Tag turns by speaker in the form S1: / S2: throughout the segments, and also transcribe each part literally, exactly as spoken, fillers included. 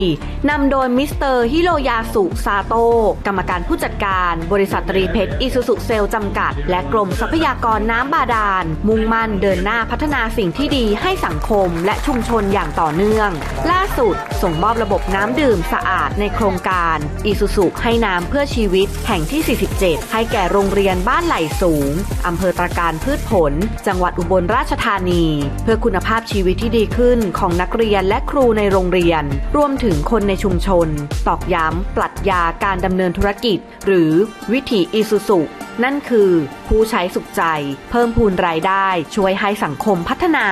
S1: นำโดยมิสเตอร์ฮิโรยาสุซาโตะกรรมการผู้จัดการบริษัทตรีเพชรอิซูซุเซลจำกัดและกรมทรัพยากรน้ำบาดาลมุ่งมั่นเดินหน้าพัฒนาสิ่งที่ดีให้สังคมและชุมชนอย่างต่อเนื่องล่าสุดส่งมอบระบบน้ำดื่มสะอาดในโครงการอิซูซุให้น้ำเพื่อชีวิตแห่งที่สี่สิบเจ็ดให้แก่โรงเรียนบ้านไหล่สูงอำเภอตราการพืชผลจังหวัดอุบลราชธานีเพื่อคุณภาพชีวิตที่ดีขึ้นของนักเรียนและครูในโรงเรียนรวมถึงคนในชุมชนตอกย้ำปรัชญาการดำเนินธุรกิจหรือวิถีอิซูซุนั่นคือผู้ใช้สุขใจเพิ่มพูนรายได้ช่วยให้สังคมพัฒนา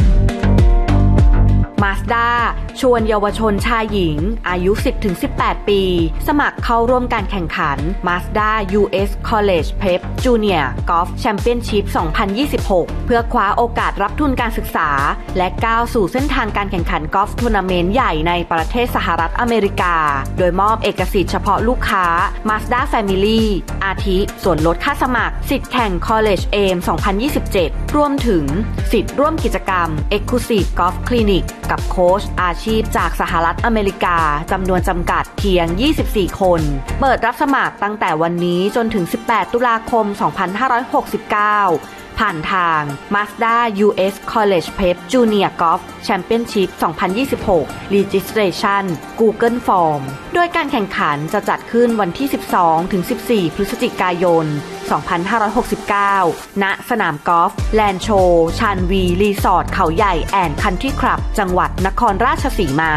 S1: Mazda ชวนเยาวชนชายหญิงอายุ สิบถึงสิบแปด ปีสมัครเข้าร่วมการแข่งขัน Mazda ยู เอส College Prep Junior Golf Championship สองพันยี่สิบหก เพื่อคว้าโอกาสรับทุนการศึกษาและก้าวสู่เส้นทางการแข่งขันกอล์ฟทัวร์นาเมนต์ใหญ่ในประเทศสหรัฐอเมริกาโดยมอบเอกสิทธิ์เฉพาะลูกค้า Mazda Family อาทิส่วนลดค่าสมัครสิทธิ์แข่ง College Aim สองพันยี่สิบเจ็ด รวมถึงสิทธิ์ร่วมกิจกรรม Exclusive Golf Clinicกับโค้ชอาชีพจากสหรัฐอเมริกาจำนวนจำกัดเพียงยี่สิบสี่คนเปิดรับสมัครตั้งแต่วันนี้จนถึงสิบแปดตุลาคมสองพันห้าร้อยหกสิบเก้าผ่านทาง Mazda ยู เอส College Prep Junior Golf Championship สองพันยี่สิบหก Registration Google Form โดยการแข่งขันจะจัดขึ้นวันที่ สิบสองถึงสิบสี่ พฤศจิกายน สองพันห้าร้อยหกสิบเก้า ณ สนามกอล์ฟแลนด์โชว์ชานวีรีสอร์ทเขาใหญ่แอนด์คันทรีคลับจังหวัดนครราชสีมา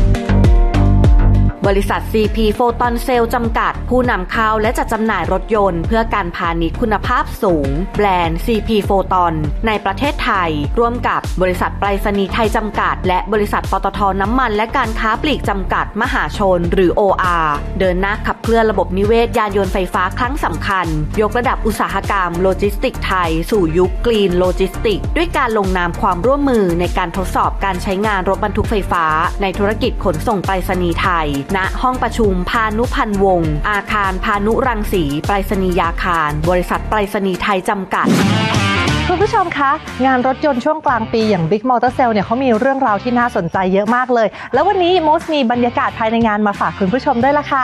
S1: บริษัท ซี พี Photon Cell จำกัดผู้นำเข้าและจัดจำหน่ายรถยนต์เพื่อการพาณิชย์คุณภาพสูงแบรนด์ ซี พี Photon ในประเทศไทยร่วมกับบริษัทไปรษณีย์ไทยจำกัดและบริษัทปตท.น้ำมันและการค้าปลีกจำกัดมหาชนหรือ โอ อาร์ เดินหน้าขับเคลื่อนระบบนิเวศยานยนต์ไฟฟ้าครั้งสำคัญยกระดับอุตสาหกรรมโลจิสติกส์ไทยสู่ยุคกรีนโลจิสติกส์ด้วยการลงนามความร่วมมือในการทดสอบการใช้งานรถบรรทุกไฟฟ้าในธุรกิจขนส่งไปรษณีย์ไทยณห้องประชุมพานุพันธ์วงศ์อาคารพานุรังสีไปรษณียาคารบริษัทไปรษณีย์ไทยจำกัด
S2: คุณผู้ชมคะงานรถยนต์ช่วงกลางปีอย่าง Big Motor Sale เนี่ยเขามีเรื่องราวที่น่าสนใจเยอะมากเลยแล้ววันนี้โมสมีบรรยากาศภายในงานมาฝากคุณผู้ชมด้วยล่ะค่ะ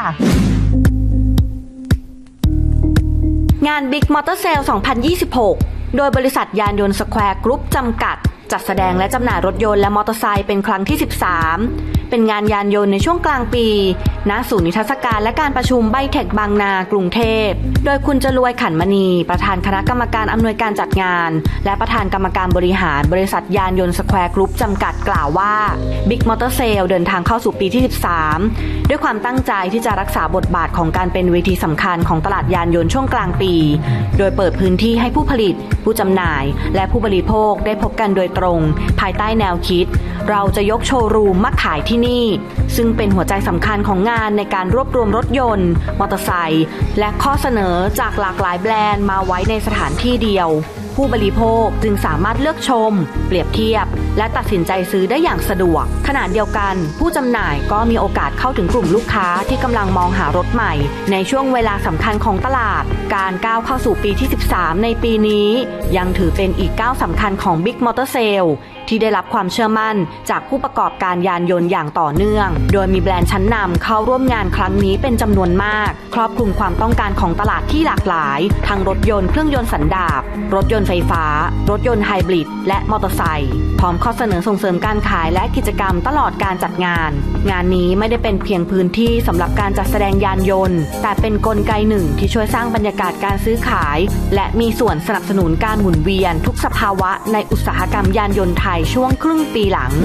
S1: งาน Big Motor Sale สองพันยี่สิบหกโดยบริษัทยานยนต์สแควร์กรุ๊ปจำกัดจัดแสดงและจำหน่ายรถยนต์และมอเตอร์ไซค์เป็นครั้งที่สิบสามเป็นงานยานยนต์ในช่วงกลางปีณศูนย์นิทรรศการและการประชุมไบเทคบางนากรุงเทพโดยคุณจรวยขันมณีประธานคณะกรรมการอำนวยการจัดงานและประธานกรรมการบริหารบริษัทยานยนต์สแควร์กรุ๊ปจำกัดกล่าวว่า Big Motor Sale เดินทางเข้าสู่ปีที่สิบสามด้วยความตั้งใจที่จะรักษาบทบาทของการเป็นเวทีสำคัญของตลาดยานยนต์ช่วงกลางปีโดยเปิดพื้นที่ให้ผู้ผลิตผู้จำหน่ายและผู้บริโภคได้พบกันโดยตรงภายใต้แนวคิดเราจะยกโชว์รูมมาขายที่นี่ซึ่งเป็นหัวใจสำคัญของงานในการรวบรวมรถยนต์มอเตอร์ไซค์และข้อเสนอจากหลากหลายแบรนด์มาไว้ในสถานที่เดียวผู้บริโภคจึงสามารถเลือกชมเปรียบเทียบและตัดสินใจซื้อได้อย่างสะดวกขณะเดียวกันผู้จำหน่ายก็มีโอกาสเข้าถึงกลุ่มลูกค้าที่กำลังมองหารถใหม่ในช่วงเวลาสำคัญของตลาดการก้าวเข้าสู่ปีที่สิบสามในปีนี้ยังถือเป็นอีกก้าวสำคัญของ Big Motor Saleที่ได้รับความเชื่อมั่นจากผู้ประกอบการยานยนต์อย่างต่อเนื่องโดยมีแบรนด์ชั้นนำเข้าร่วมงานครั้งนี้เป็นจำนวนมากครอบคลุมความต้องการของตลาดที่หลากหลายทั้งรถยนต์เครื่องยนต์สันดาปรถยนต์ไฟฟ้ารถยนต์ไฮบริดและมอเตอร์ไซค์พร้อมข้อเสนอส่งเสริมการขายและกิจกรรมตลอดการจัดงานงานนี้ไม่ได้เป็นเพียงพื้นที่สำหรับการจัดแสดงยานยนต์แต่เป็นกลไกหนึ่งที่ช่วยสร้างบรรยากาศการซื้อขายและมีส่วนสนับสนุนการหมุนเวียนทุกสภาวะในอุตสาหกรรมยานยนต์ไทยช่วงครึ่งปีหลัง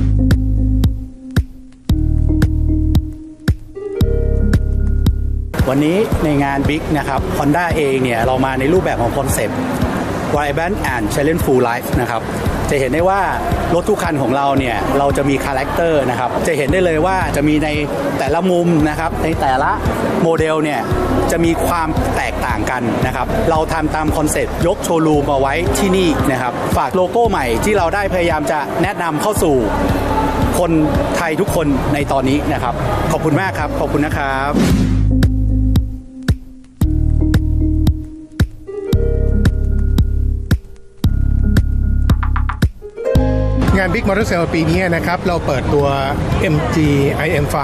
S3: วันนี้ในงาน Big นะครับ Honda เองเนี่ยเรามาในรูปแบบของคอนเซ็ปต์ Vibrant and Challengeful Life นะครับจะเห็นได้ว่ารถทุกคันของเราเนี่ยเราจะมีคาแรคเตอร์นะครับจะเห็นได้เลยว่าจะมีในแต่ละมุมนะครับในแต่ละโมเดลเนี่ยจะมีความแตกต่างกันนะครับเราทำตามคอนเซ็ปต์ยกโชว์รูมมาไว้ที่นี่นะครับฝากโลโก้ใหม่ที่เราได้พยายามจะแนะนำเข้าสู่คนไทยทุกคนในตอนนี้นะครับขอบคุณมากครับขอบคุณนะครับ
S4: งาน Big Motor Sale ปีนี้นะครับเราเปิดตัว เอ็ม จี ไอ เอ็ม ไฟ